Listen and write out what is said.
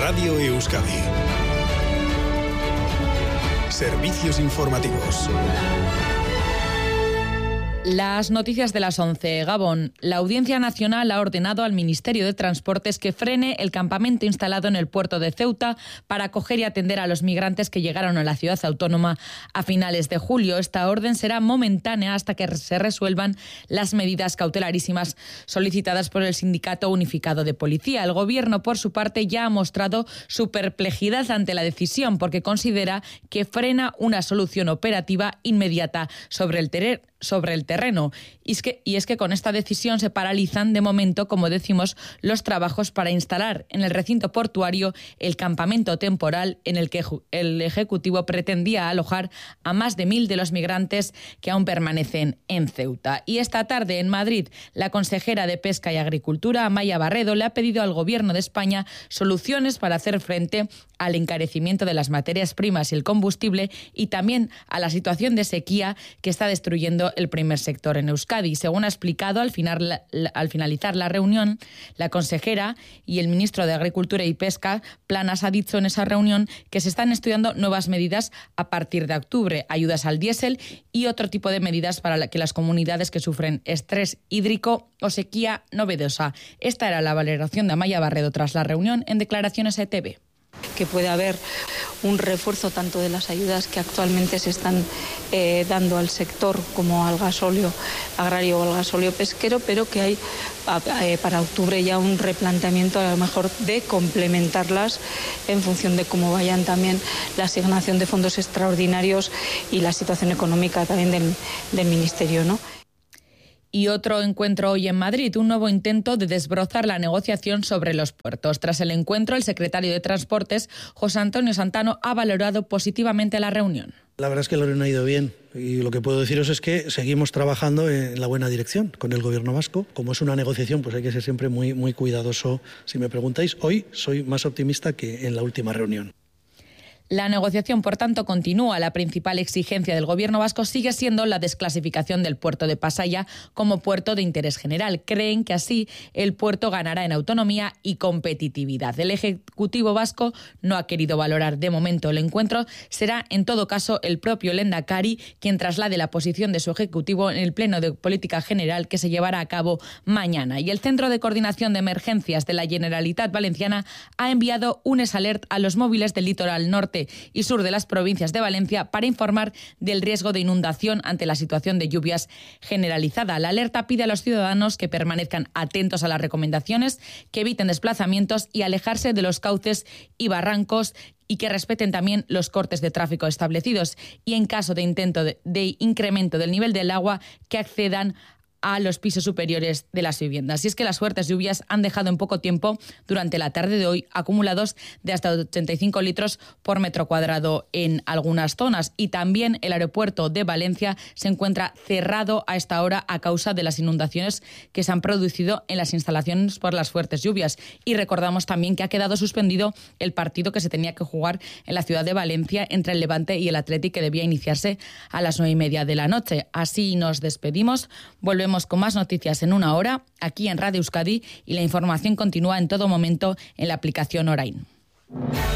Radio Euskadi. Servicios informativos. Las noticias de las 11. Gabón. La Audiencia Nacional ha ordenado al Ministerio de Transportes que frene el campamento instalado en el puerto de Ceuta para acoger y atender a los migrantes que llegaron a la ciudad autónoma a finales de julio. Esta orden será momentánea hasta que se resuelvan las medidas cautelarísimas solicitadas por el Sindicato Unificado de Policía. El Gobierno, por su parte, ya ha mostrado su perplejidad ante la decisión porque considera que frena una solución operativa inmediata sobre el terreno. Y es que con esta decisión se paralizan de momento, como decimos, los trabajos para instalar en el recinto portuario el campamento temporal en el que el Ejecutivo pretendía alojar a más de 1.000 de los migrantes que aún permanecen en Ceuta. Y esta tarde en Madrid, la consejera de Pesca y Agricultura, Amaia Barredo, le ha pedido al Gobierno de España soluciones para hacer frente al encarecimiento de las materias primas y el combustible y también a la situación de sequía que está destruyendo el primer sector en Euskadi. Según ha explicado al finalizar la reunión, la consejera y el ministro de Agricultura y Pesca, Planas, ha dicho en esa reunión que se están estudiando nuevas medidas a partir de octubre, ayudas al diésel y otro tipo de medidas para que las comunidades que sufren estrés hídrico o sequía novedosa. Esta era la valoración de Amaia Barredo tras la reunión en declaraciones a ETV. Que puede haber un refuerzo tanto de las ayudas que actualmente se están dando al sector como al gasóleo agrario o al gasóleo pesquero, pero que hay para octubre ya un replanteamiento a lo mejor de complementarlas en función de cómo vayan también la asignación de fondos extraordinarios y la situación económica también del Ministerio, ¿no? Y otro encuentro hoy en Madrid, un nuevo intento de desbrozar la negociación sobre los puertos. Tras el encuentro, el secretario de Transportes, José Antonio Santano, ha valorado positivamente la reunión. La verdad es que la reunión ha ido bien y lo que puedo deciros es que seguimos trabajando en la buena dirección con el Gobierno vasco. Como es una negociación, pues hay que ser siempre muy, muy cuidadoso. Si me preguntáis, hoy soy más optimista que en la última reunión. La negociación, por tanto, continúa. La principal exigencia del Gobierno vasco sigue siendo la desclasificación del puerto de Pasaia como puerto de interés general. Creen que así el puerto ganará en autonomía y competitividad. El Ejecutivo vasco no ha querido valorar de momento el encuentro. Será, en todo caso, el propio Lehendakari quien traslade la posición de su Ejecutivo en el Pleno de Política General que se llevará a cabo mañana. Y el Centro de Coordinación de Emergencias de la Generalitat Valenciana ha enviado un S-Alert a los móviles del litoral norte y sur de las provincias de Valencia para informar del riesgo de inundación ante la situación de lluvias generalizada. La alerta pide a los ciudadanos que permanezcan atentos a las recomendaciones, que eviten desplazamientos y alejarse de los cauces y barrancos y que respeten también los cortes de tráfico establecidos y en caso de intento de incremento del nivel del agua que accedan a los pisos superiores de las viviendas. Y es que las fuertes lluvias han dejado en poco tiempo, durante la tarde de hoy, acumulados de hasta 85 litros por metro cuadrado en algunas zonas. Y también el aeropuerto de Valencia se encuentra cerrado a esta hora a causa de las inundaciones que se han producido en las instalaciones por las fuertes lluvias. Y recordamos también que ha quedado suspendido el partido que se tenía que jugar en la ciudad de Valencia entre el Levante y el Athletic, que debía iniciarse a las 9:30 de la noche. Así nos despedimos. Volvemos con más noticias en una hora, aquí en Radio Euskadi, y la información continúa en todo momento en la aplicación Orain.